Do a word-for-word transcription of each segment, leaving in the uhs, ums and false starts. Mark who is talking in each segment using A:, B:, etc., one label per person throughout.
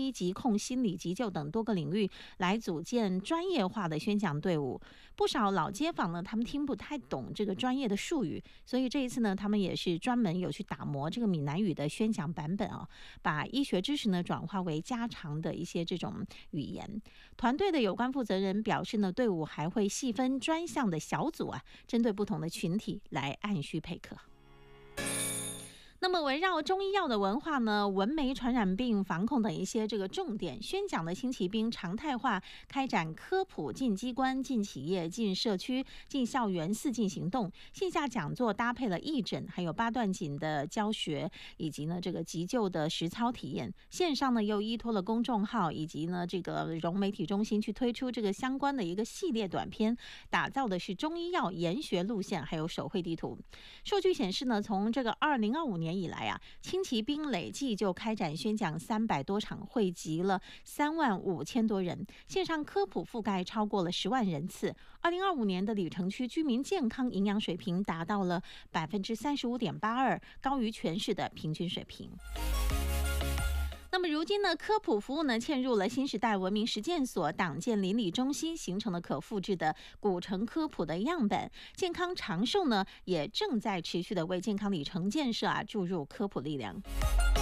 A: 医、疾控、心理急救等多个领域来组建专业化的宣讲队伍。不少老街坊呢，他们听不太懂这个专业的术语，所以这一次呢，他们也是专门有去打磨这个闽南语的宣讲版本啊，把医学知识呢转化为家常的一些这种语言。团队的有关负责人表示呢，队伍还会细分专项的小组啊，针对不同的群体来按需配课。那么围绕中医药的文化呢，蚊媒传染病防控等一些这个重点宣讲的轻骑兵常态化开展科普进机关、进企业、进社区、进校园四进行动，线下讲座搭配了义诊，还有八段锦的教学，以及呢这个急救的实操体验。线上呢又依托了公众号以及呢这个融媒体中心去推出这个相关的一个系列短片，打造的是中医药研学路线，还有手绘地图。数据显示呢，从这个二零二五年以来啊，轻骑兵累计就开展宣讲三百多场，汇集了三万五千多人，线上科普覆盖超过了十万人次。二零二五年的里城区居民健康营养水平达到了百分之三十五点八二，高于全市的平均水平。那么如今呢，科普服务呢嵌入了新时代文明实践所党建邻里中心，形成了可复制的古城科普的样本。健康长寿呢也正在持续的为健康里程建设啊注入科普力量。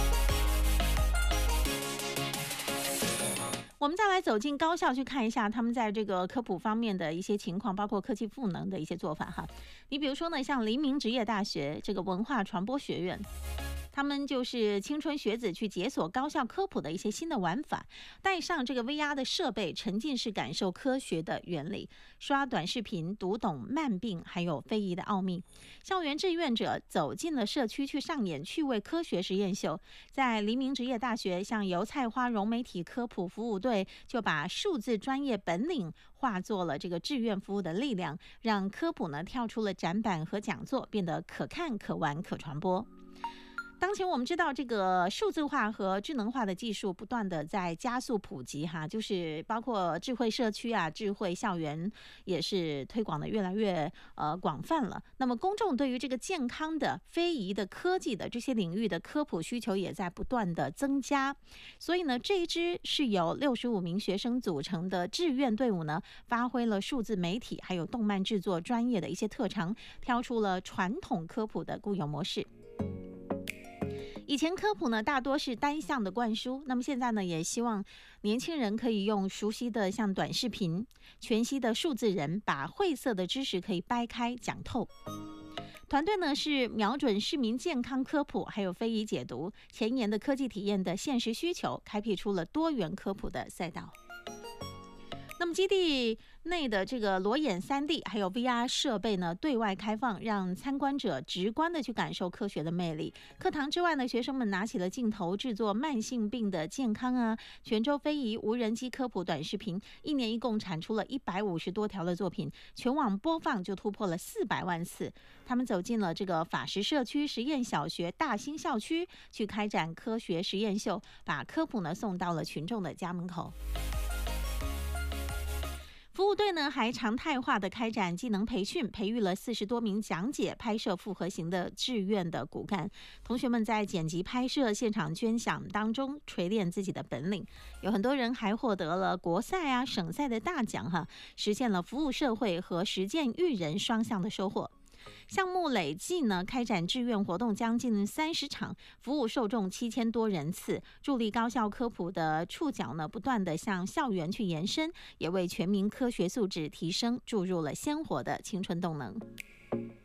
A: 我们再来走进高校去看一下他们在这个科普方面的一些情况，包括科技赋能的一些做法哈。你比如说呢，像黎明职业大学这个文化传播学院，他们就是青春学子去解锁高校科普的一些新的玩法，带上这个 V R 的设备，沉浸式感受科学的原理，刷短视频读懂慢病还有非遗的奥秘。校园志愿者走进了社区去上演趣味科学实验秀。在黎明职业大学，像油菜花融媒体科普服务队就把数字专业本领化作了这个志愿服务的力量，让科普呢跳出了展板和讲座，变得可看可玩可传播。当前我们知道这个数字化和智能化的技术不断的在加速普及哈，就是包括智慧社区啊、智慧校园也是推广的越来越呃广泛了。那么公众对于这个健康的、非遗的、科技的这些领域的科普需求也在不断的增加。所以呢，这一支是由六十五名学生组成的志愿队伍呢，发挥了数字媒体还有动漫制作专业的一些特长，挑出了传统科普的固有模式。以前科普呢大多是单向的灌输，那么现在呢也希望年轻人可以用熟悉的像短视频、全息的数字人，把晦涩的知识可以掰开讲透。团队呢是瞄准市民健康科普还有非遗解读、前沿的科技体验的现实需求，开辟出了多元科普的赛道。那么基地内的这个裸眼 三 D 还有 V R 设备呢对外开放，让参观者直观的去感受科学的魅力。课堂之外呢，学生们拿起了镜头制作慢性病的健康啊、泉州非遗无人机科普短视频，一年一共产出了一百五十多条的作品，全网播放就突破了四百万次。他们走进了这个法实社区实验小学大兴校区，去开展科学实验秀，把科普呢送到了群众的家门口。服务队呢还常态化的开展技能培训，培育了四十多名讲解、拍摄复合型的志愿的骨干。同学们在剪辑、拍摄、现场捐奖当中锤炼自己的本领，有很多人还获得了国赛啊、省赛的大奖哈，实现了服务社会和实践育人双向的收获。项目累计呢开展志愿活动将近三十场，服务受众七千多人次，助力高校科普的触角呢不断的向校园去延伸，也为全民科学素质提升注入了鲜活的青春动能。